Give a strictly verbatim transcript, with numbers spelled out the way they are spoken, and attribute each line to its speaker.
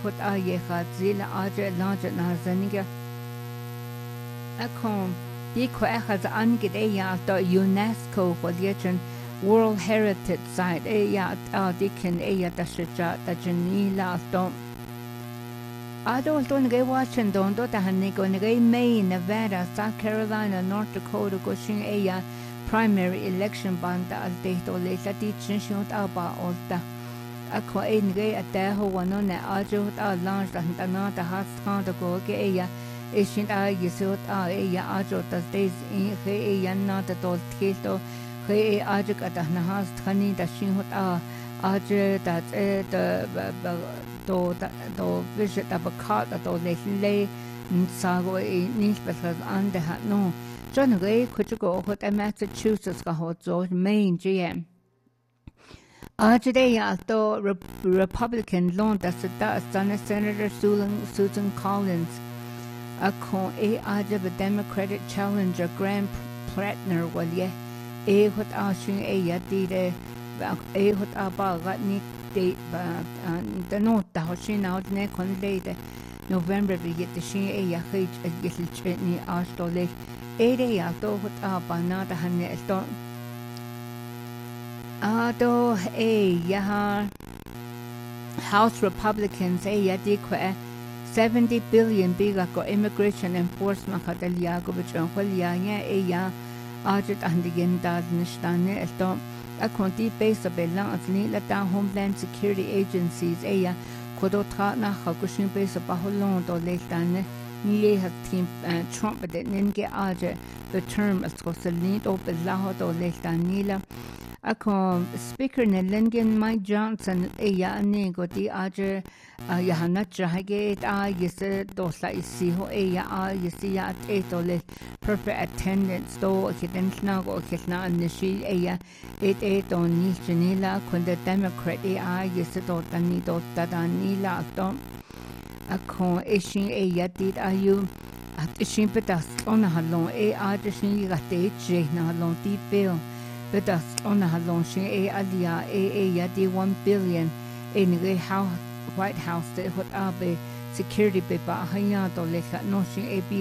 Speaker 1: hot a ye khat zila aje laje na zaniga akom di ko khaz angit e ya to UNESCO walichen World Heritage Site e ya a diken e ya ta shja ta jenila to adol to nge Washington do ta hanne ko nge Maine, Nevada, South Carolina, North Dakota ko shin e ya primary election banda al de to le ta di chin shot aba olta akwa e nge ata ho wano na ajo ta launch ta na ta has kan to go ke e ya e shin a yesot a e ya ajo ta days in he e ya na ta to ke to he e ajo ka ta na has khani ta shin hot a ajo ta e ta to to visit ta ba ka ta to le le sa go e ni special an de ha no John Ray could go hot a Massachusetts ka hot zo Maine G M Uh, today, although Re- Republican loan that Senator Susan, Susan Collins, a con a ajab Democratic challenger Graham Plattner, well, yeah, a hot ashing a yadide, a hot about Ratney date, the note the Hoshin out neck on later November, we get the shin a yahage a little chitney ashtole, a day although hot up another honey stone. Ado a yaha House Republicans a yadikwe seventy billion biga ko immigration enforcement kadaliago which on ya e ya ajit andigen dad nishtane esto a konti base of belang at ni la Homeland Security agencies a ya kodo tra na hakushin base of baholon do letane ni ha team Trump de ninge aje the term as ko selnit o belaho do letanila Ako Speaker ne Lincoln Mike Johnson e ya ne go di aje ya hanat jahage a yese do sa isi ho e ya a yesi ya te to le perfect attendance do kiten na go kitna nishi e ya et e to ni chinila kun the Democrat e a yese do tani do tadanila to ako ishin e ya dit ayu at ishin petas on halon e a ishin ga te je na halon di bill But that's on a halong e alia e e ya di one billion in the White House the hot abe security be ba haya do le no shin e